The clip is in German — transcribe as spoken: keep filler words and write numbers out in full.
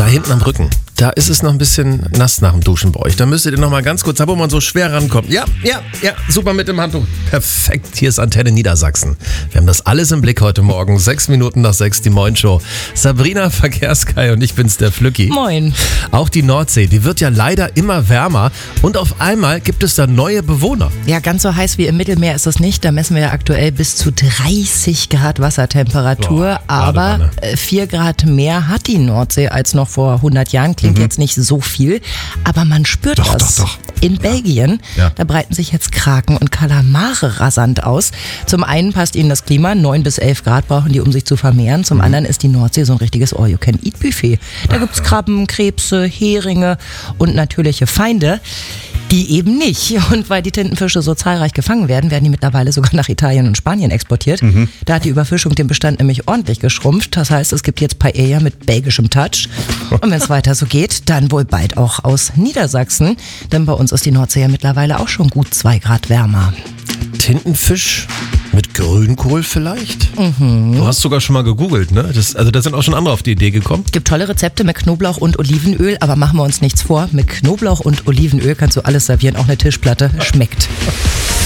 hinten am Rücken, da ist es noch ein bisschen nass nach dem Duschen bei euch. Da müsstet ihr noch mal ganz kurz, da wo man so schwer rankommt. Ja, ja, ja, super mit dem Handtuch. Perfekt, hier ist Antenne Niedersachsen. Wir haben das alles im Blick heute Morgen. Sechs Minuten nach sechs, die Moin-Show. Sabrina Verkehrskai und ich bin's, der Flücki. Moin. Auch die Nordsee, die wird ja leider immer wärmer und auf einmal gibt es da neue Bewohner. Ja, ganz so heiß wie im Mittelmeer ist es nicht. Da messen wir ja aktuell bis zu dreißig Grad Wassertemperatur. Boah, aber vier Grad mehr hat die Nordsee als noch vor hundert Jahren. Klingt mhm. jetzt nicht so viel, aber man spürt doch, das. Doch, doch. In ja. Belgien, ja. da breiten sich jetzt Kraken und Kalamare rasant aus. Zum einen passt ihnen das Klima, neun bis elf Grad brauchen die, um sich zu vermehren. Zum mhm. anderen ist die Nordsee so ein richtiges All-You-Can-Eat-Buffet. Da gibt's Krabben, Krebse, Heringe und natürliche Feinde. Die eben nicht. Und weil die Tintenfische so zahlreich gefangen werden, werden die mittlerweile sogar nach Italien und Spanien exportiert. Mhm. Da hat die Überfischung den Bestand nämlich ordentlich geschrumpft. Das heißt, es gibt jetzt Paella mit belgischem Touch. Und wenn es weiter so geht, dann wohl bald auch aus Niedersachsen. Denn bei uns ist die Nordsee ja mittlerweile auch schon gut zwei Grad wärmer. Tintenfisch mit Grünkohl vielleicht? Mhm. Du hast sogar schon mal gegoogelt, ne? Das, also da sind auch schon andere auf die Idee gekommen. Es gibt tolle Rezepte mit Knoblauch und Olivenöl, aber machen wir uns nichts vor. Mit Knoblauch und Olivenöl kannst du alles servieren, auch eine Tischplatte. Schmeckt.